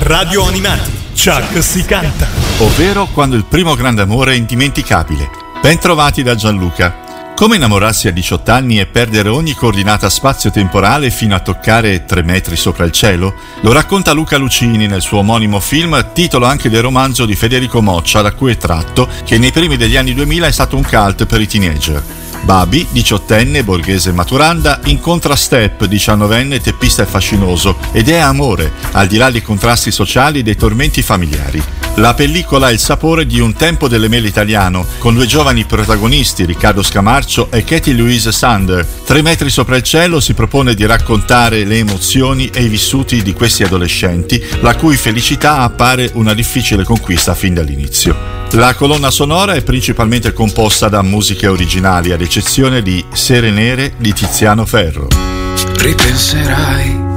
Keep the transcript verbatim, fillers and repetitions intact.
Radio Animati, Chuck si canta. Ovvero Quando il primo grande amore è indimenticabile. Ben trovati da Gianluca. Come innamorarsi a diciotto anni e perdere ogni coordinata spazio-temporale fino a toccare tre metri sopra il cielo? Lo racconta Luca Lucini nel suo omonimo film, titolo anche del romanzo di Federico Moccia, da cui è tratto, che nei primi degli anni duemila è stato un cult per i teenager. Babi, diciottenne, borghese maturanda, incontra Step, diciannovenne, teppista e fascinoso, ed è amore, al di là dei contrasti sociali e dei tormenti familiari. La pellicola ha il sapore di Un tempo delle mele italiano, con due giovani protagonisti, Riccardo Scamarcio e Katie Louise Sander. Tre metri sopra il cielo si propone di raccontare le emozioni e i vissuti di questi adolescenti, la cui felicità appare una difficile conquista fin dall'inizio. La colonna sonora è principalmente composta da musiche originali, ad eccezione di Sere Nere di Tiziano Ferro. Ripenserai